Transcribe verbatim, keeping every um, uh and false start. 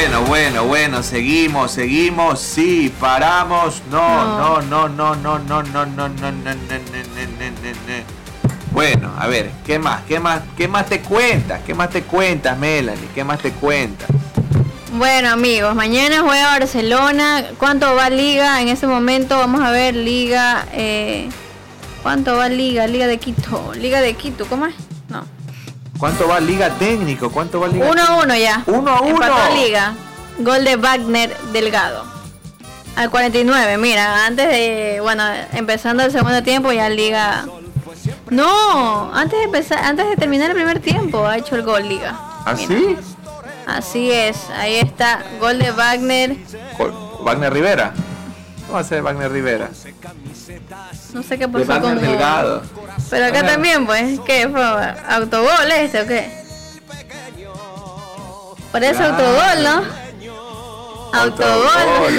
Bueno, bueno, bueno, seguimos, seguimos, sí, paramos, no, no, no, no, no, no, no, no, no, no, no, no. Bueno, a ver, ¿qué más? ¿Qué más? ¿Qué más te cuentas? ¿Qué más te cuentas, Melanie? ¿Qué más te cuentas? Bueno, amigos, mañana juega Barcelona. ¿Cuánto va Liga? En ese momento vamos a ver Liga. Eh, ¿Cuánto va Liga? Liga de Quito. Liga de Quito, ¿cómo es? No. ¿Cuánto va Liga Técnico? ¿Cuánto va Liga? uno a uno ya. uno a uno. Empató Liga. Gol de Wagner Delgado. Al cuarenta y nueve, mira, antes de, bueno, empezando el segundo tiempo ya Liga. No, antes de empezar, antes de terminar el primer tiempo ha hecho el gol Liga. ¿Ah, Mira. sí? Así es, ahí está, gol de Wagner. Wagner Rivera. ¿Cómo va a ser Wagner Rivera? No sé qué De pasó Wagner con Delgado. Pero acá Ajá. también, pues, ¿qué fue? ¿Autogol este o qué? Parece Claro. autogol, ¿no? Autogol. Autogol.